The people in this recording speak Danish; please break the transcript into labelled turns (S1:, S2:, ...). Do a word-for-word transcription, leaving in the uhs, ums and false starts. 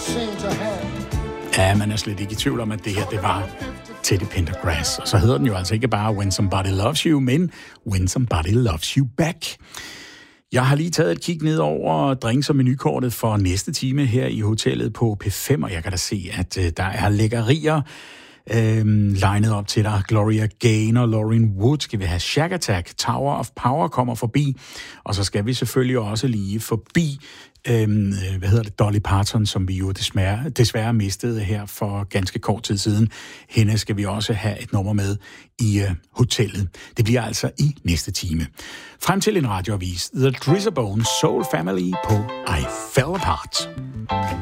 S1: Ja, man er slet ikke i tvivl om, at det her, det var Teddy Pendergrass. Og så hedder den jo altså ikke bare When Somebody Loves You, men When Somebody Loves You Back. Jeg har lige taget et kig ned over drinks- og menukortet for næste time her i hotellet på P fem, og jeg kan da se, at øh, der er lækkerier øhm, legnet op til dig. Gloria Gaynor, Lauren Wood, skal vi have Shack Attack, Tower of Power kommer forbi, og så skal vi selvfølgelig også lige forbi Øhm, hvad hedder det, Dolly Parton, som vi jo desværre, desværre mistede her for ganske kort tid siden. Hende skal vi også have et nummer med i uh, hotellet. Det bliver altså i næste time. Frem til en radioavis, The Drizzerbone Soul Family på I Fell Apart.